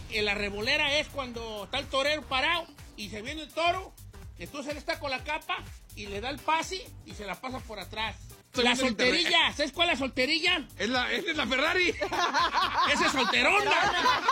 la revolera es cuando está el torero parado y se viene el toro, entonces él está con la capa y le da el pase y se la pasa por atrás. La solterilla, ¿sabes cuál es la solterilla? Es la Ferrari. Esa es solterona.